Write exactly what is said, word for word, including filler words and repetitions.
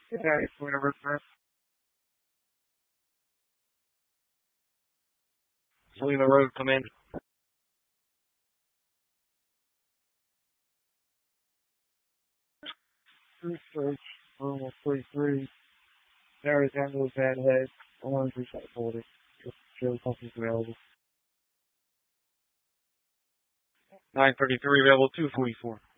Yeah, it's whatever. Selena Road, come in. True search, almost forty-three. Narrows down to a bad head. I want to reach that folder. Show something's available. nine thirty-three available, two forty-four.